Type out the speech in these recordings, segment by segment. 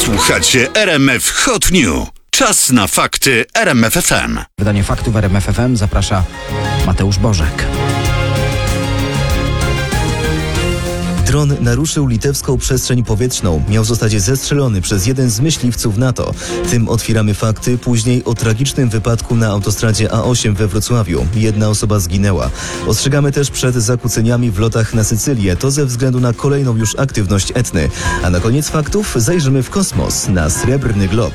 Słuchacie RMF Hot News. Czas na fakty RMF FM. Wydanie faktów RMF FM zaprasza Mateusz Bożek. Dron naruszył litewską przestrzeń powietrzną. Miał zostać zestrzelony przez jeden z myśliwców NATO. Tym otwieramy fakty. Później o tragicznym wypadku na autostradzie A8 we Wrocławiu. Jedna osoba zginęła. Ostrzegamy też przed zakłóceniami w lotach na Sycylię. To ze względu na kolejną już aktywność Etny. A na koniec faktów zajrzymy w kosmos, na Srebrny Glob.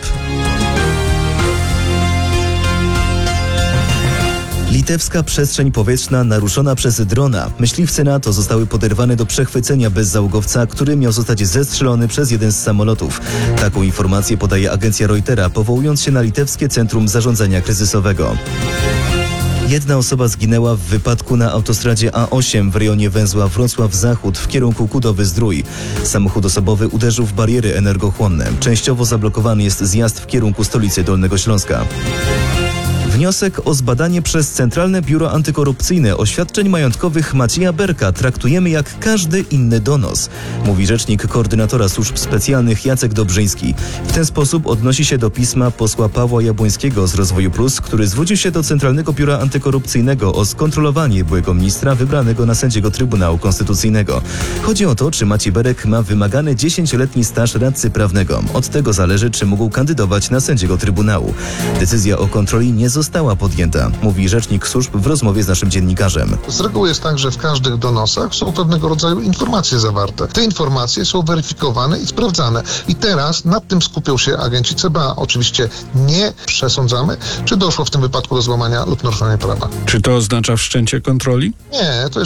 Litewska przestrzeń powietrzna naruszona przez drona. Myśliwce NATO zostały poderwane do przechwycenia bezzałogowca, który miał zostać zestrzelony przez jeden z samolotów. Taką informację podaje agencja Reutera, powołując się na Litewskie Centrum Zarządzania Kryzysowego. Jedna osoba zginęła w wypadku na autostradzie A8 w rejonie węzła Wrocław Zachód w kierunku Kudowy-Zdrój. Samochód osobowy uderzył w bariery energochłonne. Częściowo zablokowany jest zjazd w kierunku stolicy Dolnego Śląska. Wniosek o zbadanie przez Centralne Biuro Antykorupcyjne oświadczeń majątkowych Macieja Berka traktujemy jak każdy inny donos, mówi rzecznik koordynatora służb specjalnych Jacek Dobrzyński. W ten sposób odnosi się do pisma posła Pawła Jabłońskiego z Rozwoju Plus, który zwrócił się do Centralnego Biura Antykorupcyjnego o skontrolowanie byłego ministra wybranego na sędziego Trybunału Konstytucyjnego. Chodzi o to, czy Maciej Berek ma wymagany 10-letni staż radcy prawnego. Od tego zależy, czy mógł kandydować na sędziego Trybunału. Decyzja o kontroli nie została podjęta, mówi rzecznik służb w rozmowie z naszym dziennikarzem. Z reguły jest tak, że w każdych donosach są pewnego rodzaju informacje zawarte. Te informacje są weryfikowane i sprawdzane. I teraz nad tym skupią się agenci CBA. Oczywiście nie przesądzamy, czy doszło w tym wypadku do złamania lub naruszenia prawa. Czy to oznacza wszczęcie kontroli? Nie, to jest